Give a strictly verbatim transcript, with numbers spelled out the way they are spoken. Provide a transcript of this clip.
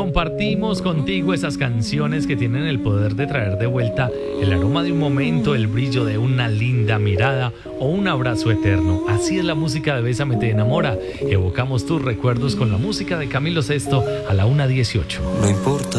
Compartimos contigo esas canciones que tienen el poder de traer de vuelta el aroma de un momento, el brillo de una linda mirada o un abrazo eterno. Así es la música de Bésame te enamora. Evocamos tus recuerdos con la música de Camilo Sesto a la una dieciocho. No importa